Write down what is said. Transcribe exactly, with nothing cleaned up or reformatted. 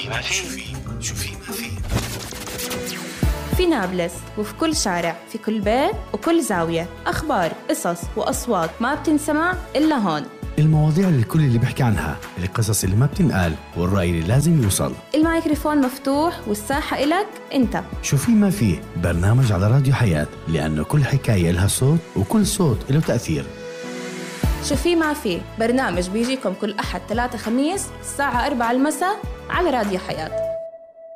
في ما في شو في ما في في نابلس وفي كل شارع، في كل بيت وكل زاوية، أخبار، قصص وأصوات ما بتنسمع إلا هون. المواضيع اللي الكل اللي بيحكي عنها، القصص اللي ما بتنقال، والرأي اللي لازم يوصل. الميكروفون مفتوح والساحة إلك أنت. شو في ما في، برنامج على راديو حياة، لأنه كل حكاية لها صوت وكل صوت له تأثير. شو في ما في، برنامج بيجيكم كل أحد ثلاثة خميس الساعة أربعة المساء على راديو حياة.